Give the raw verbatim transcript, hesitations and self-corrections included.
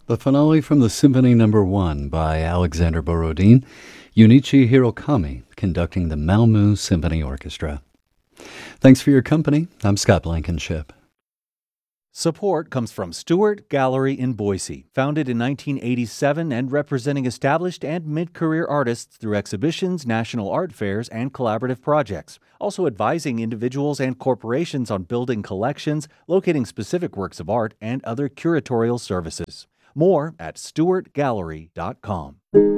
The finale from the Symphony Number One by Alexander Borodin, Junichi Hirokami conducting the Malmö Symphony Orchestra. Thanks for your company. I'm Scott Blankenship. Support comes from Stewart Gallery in Boise, founded in nineteen eighty-seven and representing established and mid-career artists through exhibitions, national art fairs, and collaborative projects. Also advising individuals and corporations on building collections, locating specific works of art, and other curatorial services. More at stewart gallery dot com.